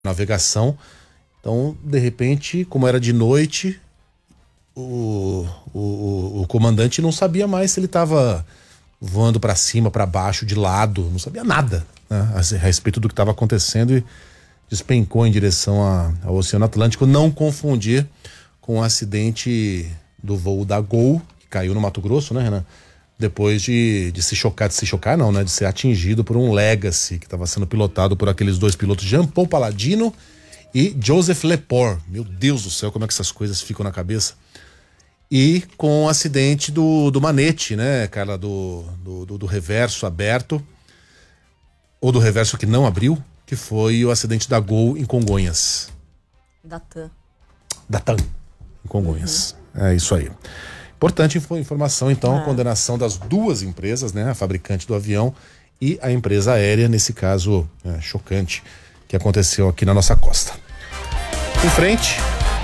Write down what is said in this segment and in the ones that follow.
navegação. Então, de repente, como era de noite, o comandante não sabia mais se ele estava voando para cima, para baixo, de lado, não sabia nada, né, a respeito do que estava acontecendo, e despencou em direção ao Oceano Atlântico. Não confundir com o acidente do voo da Gol, que caiu no Mato Grosso, né, Renan? Depois de se chocar não, né? De ser atingido por um Legacy, que estava sendo pilotado por aqueles dois pilotos, Jean-Paul Palladino e Joseph Lepore. Meu Deus do céu, como é que essas coisas ficam na cabeça? E com o acidente do manete, né, Carla, do reverso aberto, ou do reverso que não abriu, que foi o acidente da Gol em Congonhas. Da TAM, em Congonhas. É isso aí. Importante informação, então, a condenação das duas empresas, né, a fabricante do avião e a empresa aérea, nesse caso chocante, que aconteceu aqui na nossa costa. Em frente...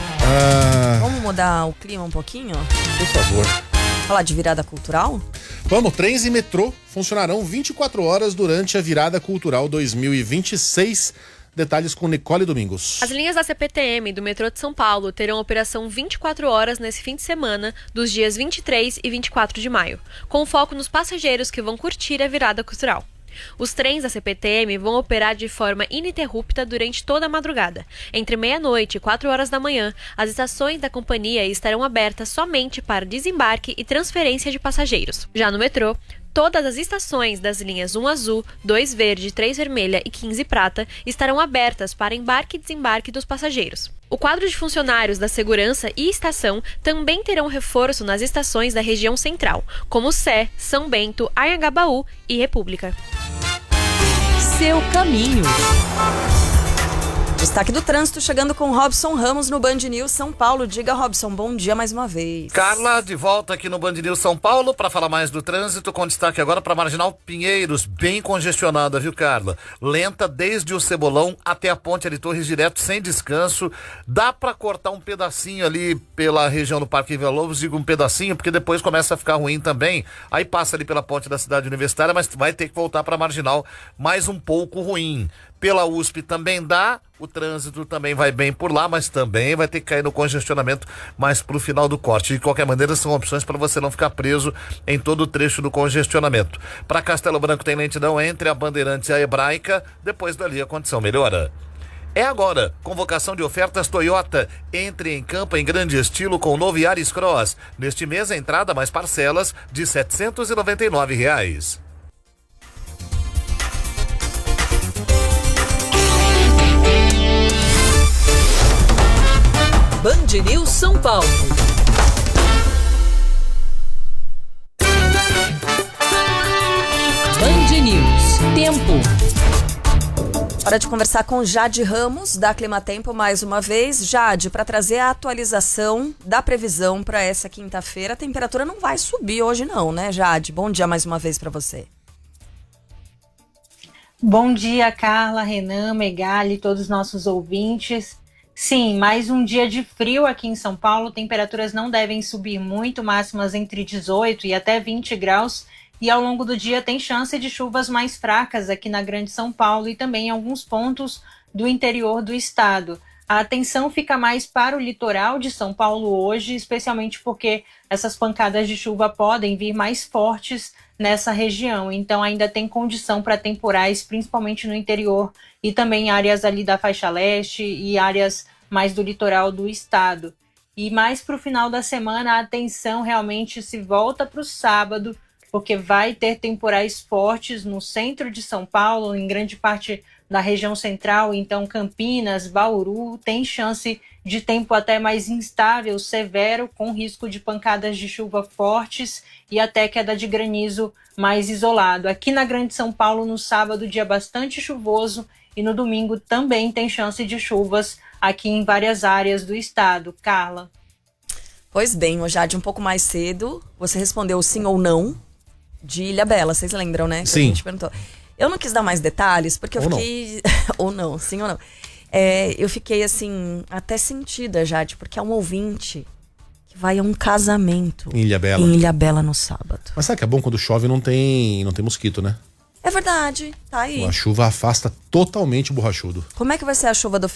Vamos mudar o clima um pouquinho? Por favor. Falar de virada cultural? Vamos, trens e metrô funcionarão 24 horas durante a virada cultural 2026. Detalhes com Nicole Domingos. As linhas da CPTM do metrô de São Paulo terão operação 24 horas nesse fim de semana, dos dias 23 e 24 de maio, com foco nos passageiros que vão curtir a virada cultural. Os trens da CPTM vão operar de forma ininterrupta durante toda a madrugada. Entre meia-noite e 4 horas da manhã, as estações da companhia estarão abertas somente para desembarque e transferência de passageiros. Já no metrô, todas as estações das linhas 1 azul, 2 verde, 3 vermelha e 15 prata estarão abertas para embarque e desembarque dos passageiros. O quadro de funcionários da segurança e estação também terão reforço nas estações da região central, como Sé, São Bento, Anhangabaú e República. Seu caminho. Destaque do trânsito chegando com Robson Ramos no Band News São Paulo. Diga, Robson, bom dia mais uma vez. Carla, de volta aqui no Band News São Paulo para falar mais do trânsito, com destaque agora para Marginal Pinheiros, bem congestionada, viu, Carla? Lenta desde o Cebolão até a ponte de Torres, direto, sem descanso. Dá para cortar um pedacinho ali pela região do Parque Vila Lobos, digo um pedacinho, porque depois começa a ficar ruim também. Aí passa ali pela ponte da Cidade Universitária, mas vai ter que voltar para Marginal mais um pouco ruim. Pela USP também dá, o trânsito também vai bem por lá, mas também vai ter que cair no congestionamento mais pro final do corte. De qualquer maneira, são opções para você não ficar preso em todo o trecho do congestionamento. Para Castelo Branco tem lentidão entre a Bandeirantes e a Hebraica, depois dali a condição melhora. É agora, convocação de ofertas Toyota. Entre em campo em grande estilo com o novo Yaris Cross. Neste mês, a entrada mais parcelas de R$ 799. Band News São Paulo. Band News. Tempo. Hora de conversar com Jade Ramos, da Climatempo, mais uma vez. Jade, para trazer a atualização da previsão para essa quinta-feira. A temperatura não vai subir hoje não, né, Jade? Bom dia mais uma vez para você. Bom dia, Carla, Renan, Megali e todos os nossos ouvintes. Sim, mais um dia de frio aqui em São Paulo. Temperaturas não devem subir muito, máximas entre 18 e até 20 graus. E ao longo do dia tem chance de chuvas mais fracas aqui na Grande São Paulo e também em alguns pontos do interior do estado. A atenção fica mais para o litoral de São Paulo hoje, especialmente porque essas pancadas de chuva podem vir mais fortes nessa região. Então ainda tem condição para temporais, principalmente no interior e também áreas ali da faixa leste e áreas mais do litoral do estado. E mais para o final da semana a atenção realmente se volta para o sábado, porque vai ter temporais fortes no centro de São Paulo, em grande parte da região central, então Campinas, Bauru, tem chance de tempo até mais instável, severo, com risco de pancadas de chuva fortes e até queda de granizo mais isolado. Aqui na Grande São Paulo, no sábado, dia bastante chuvoso, e no domingo também tem chance de chuvas aqui em várias áreas do estado. Carla. Pois bem, Jade, um pouco mais cedo, você respondeu sim ou não de Ilhabela, vocês lembram, né? Que sim. A gente perguntou. Eu não quis dar mais detalhes, porque eu fiquei... ou não, sim ou não. Eu fiquei, assim, até sentida, Jade, porque é um ouvinte que vai a um casamento em Ilhabela. Em Ilhabela no sábado. Mas sabe que é bom quando chove não tem mosquito, né? É verdade, tá aí. A chuva afasta totalmente o borrachudo. Como é que vai ser a chuva do